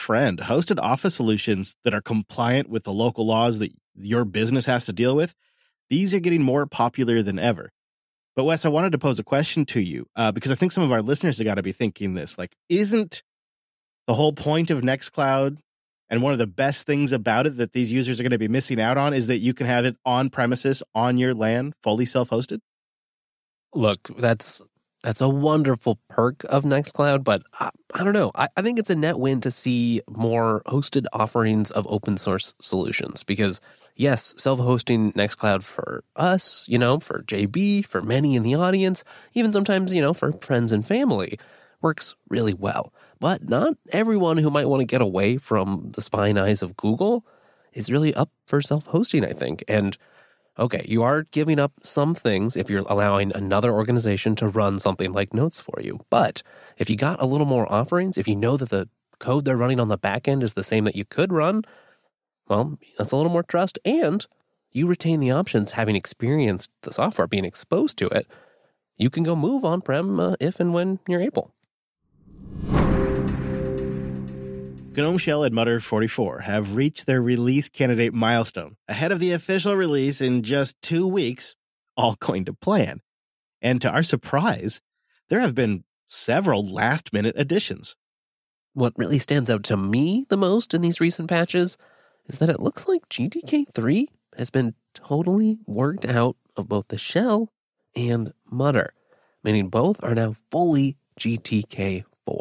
friend. Hosted office solutions that are compliant with the local laws that your business has to deal with, these are getting more popular than ever. But Wes, I wanted to pose a question to you because I think some of our listeners have got to be thinking this, like, isn't the whole point of Nextcloud and one of the best things about it that these users are going to be missing out on is that you can have it on premises, on your LAN, fully self-hosted? Look, that's a wonderful perk of Nextcloud, but I don't know. I think it's a net win to see more hosted offerings of open source solutions because, yes, self-hosting Nextcloud for us, for JB, for many in the audience, even sometimes, for friends and family, works really well. But not everyone who might want to get away from the spying eyes of Google is really up for self-hosting, I think. And okay, you are giving up some things if you're allowing another organization to run something like Notes for you. But if you got a little more offerings, if you know that the code they're running on the back end is the same that you could run, well, that's a little more trust. And you retain the options, having experienced the software, being exposed to it. You can go move on-prem if and when you're able. GNOME Shell and Mutter 44 have reached their release candidate milestone ahead of the official release in just 2 weeks, all going to plan. And to our surprise, there have been several last-minute additions. What really stands out to me the most in these recent patches is that it looks like GTK3 has been totally worked out of both the shell and Mutter, meaning both are now fully GTK4,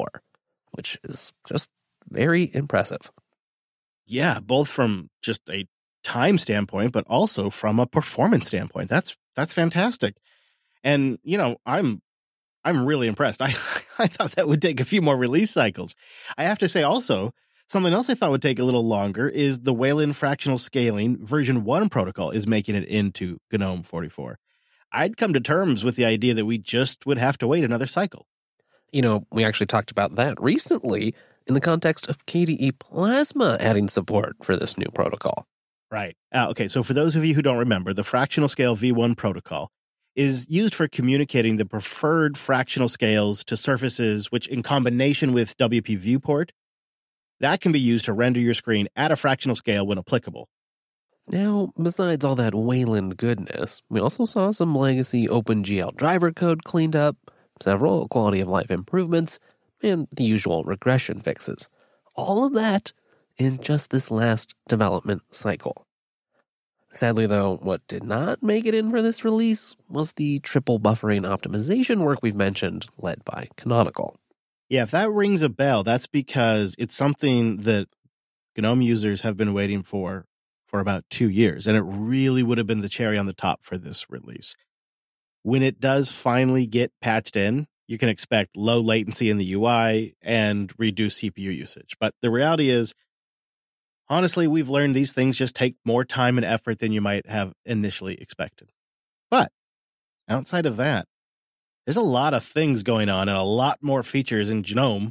which is just very impressive. Yeah, both from just a time standpoint, but also from a performance standpoint. That's fantastic. And, I'm really impressed. I thought that would take a few more release cycles. I have to say also, something else I thought would take a little longer is the Wayland fractional scaling version 1 protocol is making it into GNOME 44. I'd come to terms with the idea that we just would have to wait another cycle. We actually talked about that recently in the context of KDE Plasma adding support for this new protocol. Right. Okay, so for those of you who don't remember, the fractional scale V1 protocol is used for communicating the preferred fractional scales to surfaces, which in combination with WP Viewport, that can be used to render your screen at a fractional scale when applicable. Now, besides all that Wayland goodness, we also saw some legacy OpenGL driver code cleaned up, several quality of life improvements, and the usual regression fixes. All of that in just this last development cycle. Sadly, though, what did not make it in for this release was the triple buffering optimization work we've mentioned, led by Canonical. Yeah, if that rings a bell, that's because it's something that GNOME users have been waiting for about 2 years, and it really would have been the cherry on the top for this release. When it does finally get patched in, you can expect low latency in the UI and reduced CPU usage. But the reality is, honestly, we've learned these things just take more time and effort than you might have initially expected. But outside of that, there's a lot of things going on and a lot more features in GNOME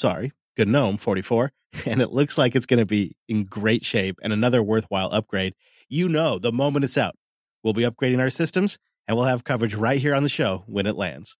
44, and it looks like it's going to be in great shape and another worthwhile upgrade. The moment it's out, we'll be upgrading our systems, and we'll have coverage right here on the show when it lands.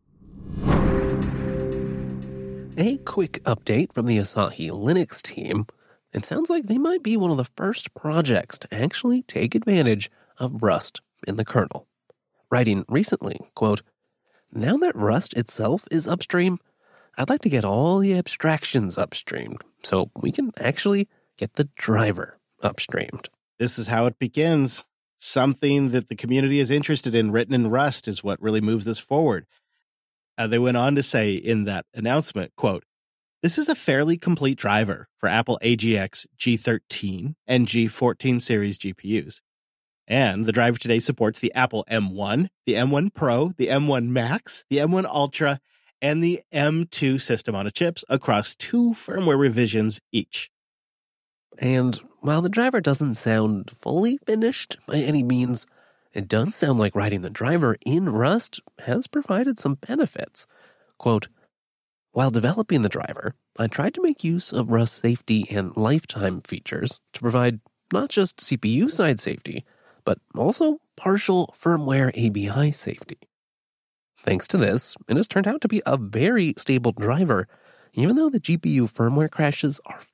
A quick update from the Asahi Linux team. It sounds like they might be one of the first projects to actually take advantage of Rust in the kernel. Writing recently, quote, "Now that Rust itself is upstream, I'd like to get all the abstractions upstreamed so we can actually get the driver upstreamed." This is how it begins. Something that the community is interested in written in Rust is what really moves this forward. They went on to say in that announcement, quote, "This is a fairly complete driver for Apple AGX G13 and G14 series GPUs. And the driver today supports the Apple M1, the M1 Pro, the M1 Max, the M1 Ultra, and the M2 system on a chips across 2 firmware revisions each." And while the driver doesn't sound fully finished by any means, it does sound like writing the driver in Rust has provided some benefits. Quote, "While developing the driver, I tried to make use of Rust safety and lifetime features to provide not just CPU-side safety, but also partial firmware ABI safety. Thanks to this, it has turned out to be a very stable driver, even though the GPU firmware crashes are